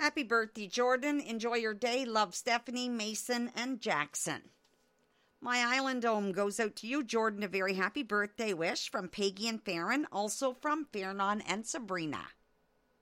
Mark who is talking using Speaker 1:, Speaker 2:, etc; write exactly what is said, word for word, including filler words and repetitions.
Speaker 1: Happy birthday, Jordan. Enjoy your day. Love, Stephanie, Mason, and Jackson. My Island Home goes out to you, Jordan. A very happy birthday wish from Peggy and Farron, also from Fiernon and Sabrina.